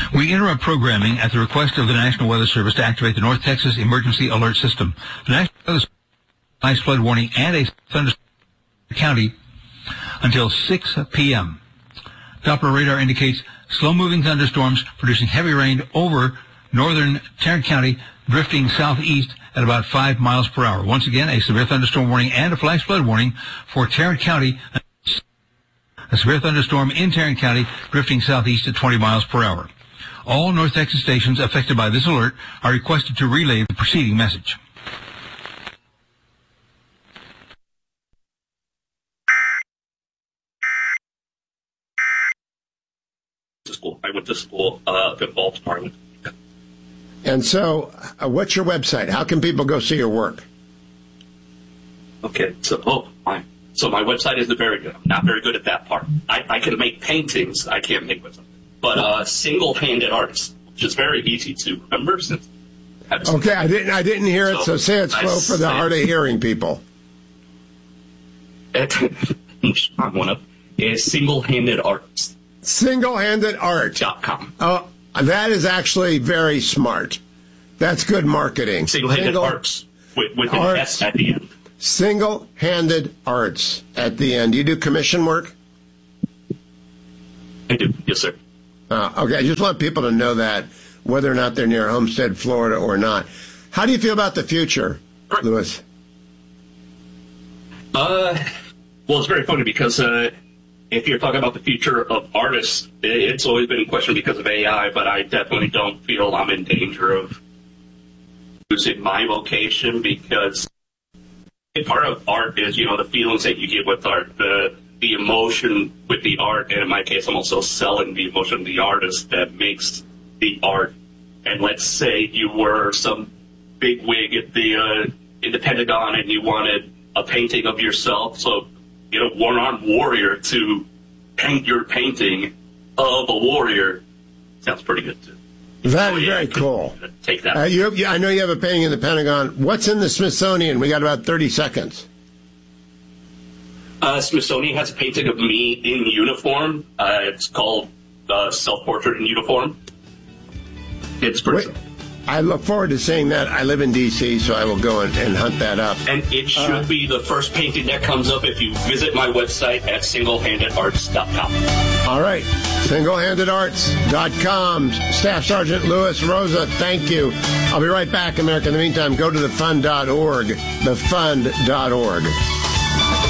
We interrupt programming at the request of the National Weather Service to activate the North Texas Emergency Alert System. The National Weather Service ice flood warning and a thunderstorm county until 6 p.m. Doppler radar indicates slow-moving thunderstorms producing heavy rain over northern Tarrant County, drifting southeast at about 5 miles per hour. Once again, a severe thunderstorm warning and a flash flood warning for Tarrant County. A severe thunderstorm in Tarrant County, drifting southeast at 20 miles per hour. All North Texas stations affected by this alert are requested to relay the preceding message. I went to school in Baltimore. And so, what's your website? How can people go see your work? Okay, so my website isn't very good. I'm not very good at that part. I can make paintings. I can't make websites. But single-handed artists, which is very easy to remember. Okay, I didn't hear it, so say it slow for the hard of hearing people. I'm one of is single-handed artists. Single-handed.art.com. Oh, that is actually very smart. That's good marketing. Single-handed arts with an S at the end. Single-handed arts at the end. You do commission work? I do, yes, sir. Okay, I just want people to know that, whether or not they're near Homestead, Florida, or not. How do you feel about the future, Lewis? Well, it's very funny because if you're talking about the future of artists, it's always been in question because of AI, but I definitely don't feel I'm in danger of losing my vocation, because part of art is, the feelings that you get with art, the emotion with the art, and in my case, I'm also selling the emotion of the artist that makes the art. And let's say you were some big wig at in the Pentagon and you wanted a painting of yourself, so one-armed warrior to paint your painting of a warrior. Sounds pretty good, too. Very cool. Take that. I know you have a painting in the Pentagon. What's in the Smithsonian? We got about 30 seconds. Smithsonian has a painting of me in uniform. It's called Self-Portrait in Uniform. It's pretty cool. I look forward to seeing that. I live in D.C., so I will go and hunt that up. And it should be the first painting that comes up if you visit my website at singlehandedarts.com. All right. Singlehandedarts.com. Staff Sergeant Louis Rosa, thank you. I'll be right back, America. In the meantime, go to thefund.org. Thefund.org.